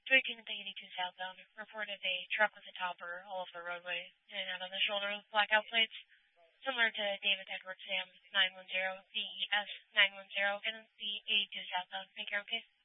Speaking of the 82 southbound, reported a truck with a topper all over the roadway and out on the shoulder with blackout plates, similar to David Edwards Sam 910 DES 910 and the 82 southbound. Make your okay?